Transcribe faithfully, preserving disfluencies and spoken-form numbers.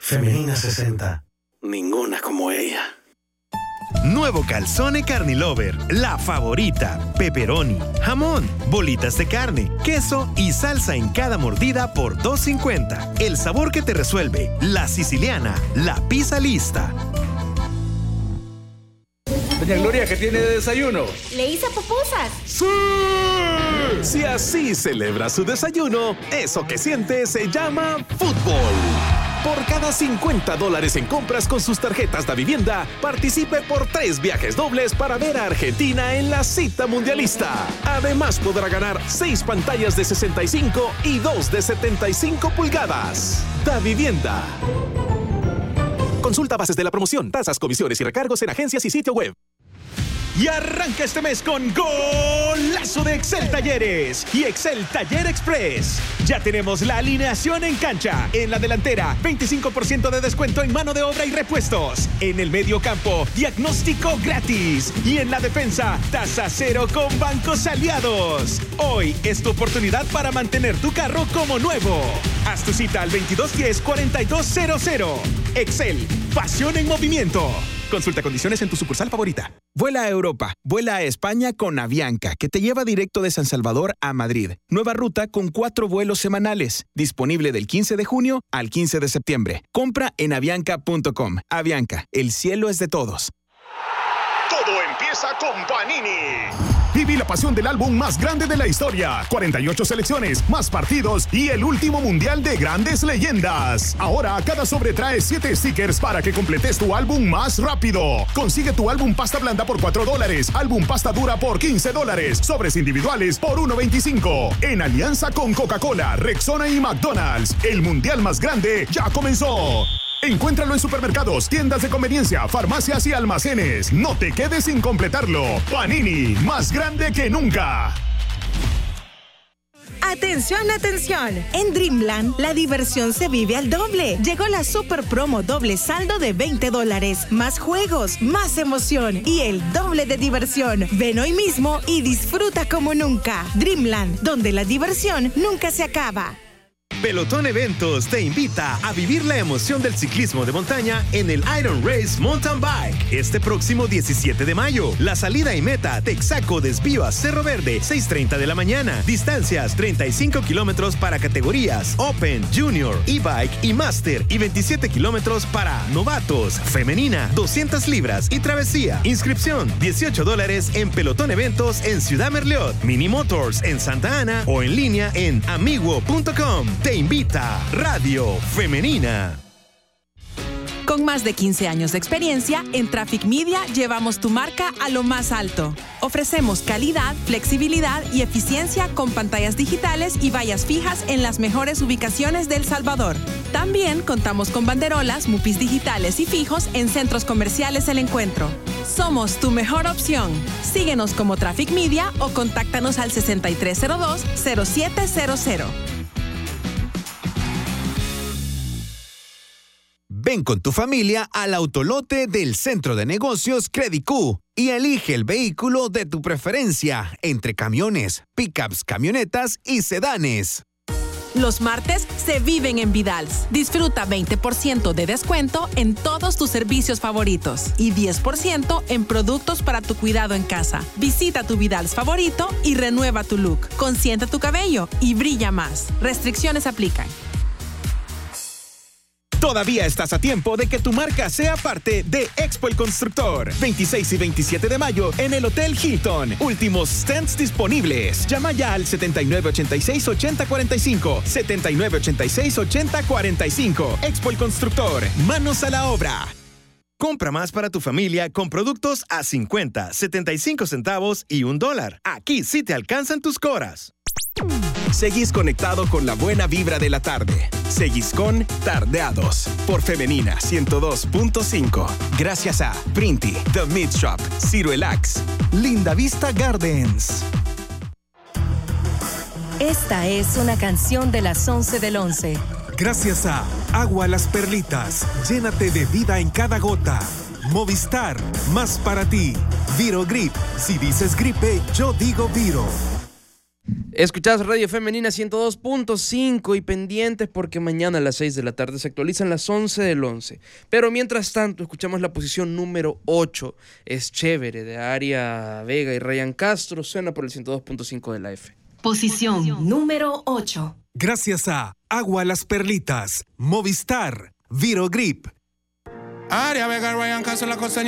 Femenina sesenta. Ninguna como ella. Nuevo Calzone Carnilover, la favorita. Pepperoni, jamón, bolitas de carne, queso y salsa en cada mordida por dos cincuenta. El sabor que te resuelve. La siciliana, la pizza lista. Doña Gloria, ¿qué tiene de desayuno? Le hice pupusas. ¡Sí! Si así celebra su desayuno, eso que siente se llama fútbol. Por cada cincuenta dólares en compras con sus tarjetas de vivienda, participe por tres viajes dobles para ver a Argentina en la cita mundialista. Además, podrá ganar seis pantallas de sesenta y cinco y dos de setenta y cinco pulgadas. Da Vivienda. Consulta bases de la promoción, tasas, comisiones y recargos en agencias y sitio web. Y arranca este mes con golazo de Excel Talleres y Excel Taller Express. Ya tenemos la alineación en cancha. En la delantera, veinticinco por ciento de descuento en mano de obra y repuestos. En el medio campo, diagnóstico gratis. Y en la defensa, tasa cero con bancos aliados. Hoy es tu oportunidad para mantener tu carro como nuevo. Haz tu cita al veintidós diez, cuarenta y dos cero cero. Excel, pasión en movimiento. Consulta condiciones en tu sucursal favorita. Vuela a Europa, vuela a España con Avianca, que te lleva directo de San Salvador a Madrid. Nueva ruta con cuatro vuelos semanales. Disponible del quince de junio al quince de septiembre. Compra en avianca punto com. Avianca, el cielo es de todos. Todo empieza con Panini. Viví la pasión del álbum más grande de la historia. cuarenta y ocho selecciones, más partidos y el último mundial de grandes leyendas. Ahora cada sobre trae siete stickers para que completes tu álbum más rápido. Consigue tu álbum pasta blanda por cuatro dólares, álbum pasta dura por quince dólares, sobres individuales por uno veinticinco. En alianza con Coca-Cola, Rexona y McDonald's, el mundial más grande ya comenzó. Encuéntralo en supermercados, tiendas de conveniencia, farmacias y almacenes. No te quedes sin completarlo. Panini, más grande que nunca. Atención, atención. En Dreamland, la diversión se vive al doble. Llegó la super promo doble saldo de veinte dólares. Más juegos, más emoción y el doble de diversión. Ven hoy mismo y disfruta como nunca. Dreamland, donde la diversión nunca se acaba. Pelotón Eventos te invita a vivir la emoción del ciclismo de montaña en el Iron Race Mountain Bike este próximo diecisiete de mayo. La salida y meta, Texaco desvío a Cerro Verde, seis treinta de la mañana. Distancias, treinta y cinco kilómetros para categorías Open, Junior, E-Bike y Master y veintisiete kilómetros para novatos, femenina, doscientas libras y travesía. Inscripción, dieciocho dólares en Pelotón Eventos en Ciudad Merliot, Mini Motors en Santa Ana o en línea en amiguo punto com. Te invita Radio Femenina. Con más de quince años de experiencia, en Traffic Media llevamos tu marca a lo más alto. Ofrecemos calidad, flexibilidad y eficiencia con pantallas digitales y vallas fijas en las mejores ubicaciones de El Salvador. También contamos con banderolas, mupis digitales y fijos en centros comerciales El Encuentro. Somos tu mejor opción. Síguenos como Traffic Media o contáctanos al sesenta y tres cero dos, cero siete cero cero. Ven con tu familia al autolote del Centro de Negocios Credicú y elige el vehículo de tu preferencia entre camiones, pickups, camionetas y sedanes. Los martes se viven en Vidals. Disfruta veinte por ciento de descuento en todos tus servicios favoritos y diez por ciento en productos para tu cuidado en casa. Visita tu Vidals favorito y renueva tu look. Consiente tu cabello y brilla más. Restricciones aplican. Todavía estás a tiempo de que tu marca sea parte de Expo El Constructor. veintiséis y veintisiete de mayo en el Hotel Hilton. Últimos stands disponibles. Llama ya al setenta y nueve ochenta y seis ochenta cuarenta y cinco. setenta y nueve ochenta y seis ochenta cuarenta y cinco. Expo El Constructor. Manos a la obra. Compra más para tu familia con productos a cincuenta, setenta y cinco centavos y un dólar. Aquí sí te alcanzan tus coras. Seguís conectado con la buena vibra de la tarde. Seguís con Tardeados por Femenina ciento dos punto cinco. Gracias a Printy, The Meat Shop, Ciro Elax, Linda Vista Gardens. Esta es una canción de las once del once. Gracias a Agua Las Perlitas. Llénate de vida en cada gota. Movistar, más para ti. Viro Grip. Si dices gripe, yo digo Viro. Escuchás Radio Femenina ciento dos punto cinco y pendientes porque mañana a las seis de la tarde se actualizan las once del once. Pero mientras tanto, escuchamos la posición número ocho. Es Chévere, de Aria Vega y Ryan Castro. Suena por el ciento dos punto cinco de la F. Posición número ocho. Gracias a Agua Las Perlitas, Movistar, Virogrip. Aria Vega y Ryan Castro, la cosa